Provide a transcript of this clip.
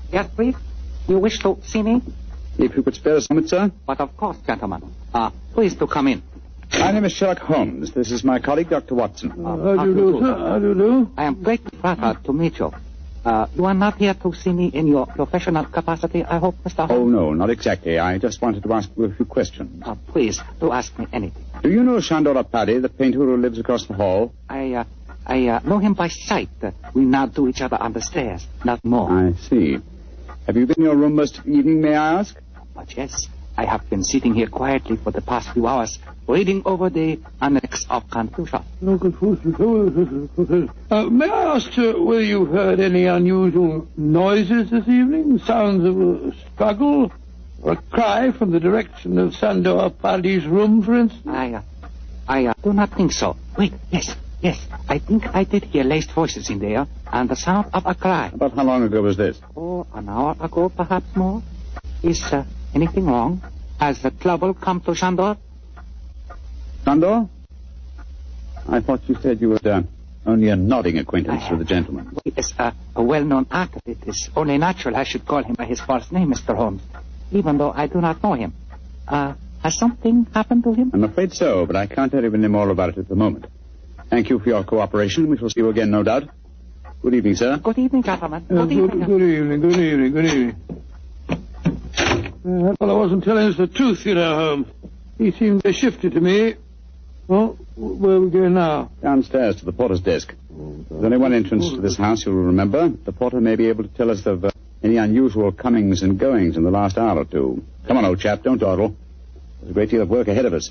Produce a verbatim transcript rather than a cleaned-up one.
Yes, please? You wish to see me? If you could spare us a moment, sir. But of course, gentlemen. Uh, please to come in. My name is Sherlock Holmes. This is my colleague, Doctor Watson. Uh, how do you do, sir? How do you do? I am greatly flattered to meet you. Uh, you are not here to see me in your professional capacity, I hope, Mister Holmes? Oh, no, not exactly. I just wanted to ask you a few questions. Uh, please, do ask me anything. Do you know Chandora Paddy, the painter who lives across the hall? I, uh, I uh, know him by sight. Uh, we nod to each other on the stairs, not more. I see. Have you been in your room most of the evening, may I ask? But yes, I have been sitting here quietly for the past few hours, reading over the Annex of Confucius. No, Confucius. Uh, may I ask, sir, whether you've heard any unusual noises this evening? Sounds of a struggle? Or a cry from the direction of Sandor Paddy's room, for instance? I, uh, I uh, do not think so. Wait, yes, yes. I think I did hear laced voices in there, and the sound of a cry. About how long ago was this? Oh, an hour ago, perhaps more. Is uh, anything wrong? Has the trouble come to Sandor? Sandor? I thought you said you were uh, only a nodding acquaintance I, with the gentleman. He is uh, a well-known artist. It is only natural I should call him by his first name, Mister Holmes, even though I do not know him. Uh, has something happened to him? I'm afraid so, but I can't tell you any more about it at the moment. Thank you for your cooperation. We shall see you again, no doubt. Good evening, sir. Good evening, gentlemen. Uh, Good, good, evening. good evening, good evening, good evening. Uh, that fellow wasn't telling us the truth, you know, Holmes. He seemed to shift it to me. Well, where are we going now? Downstairs to the porter's desk. There's only one entrance to this house, you'll remember. The porter may be able to tell us of uh, any unusual comings and goings in the last hour or two. Come on, old chap, don't dawdle. There's a great deal of work ahead of us.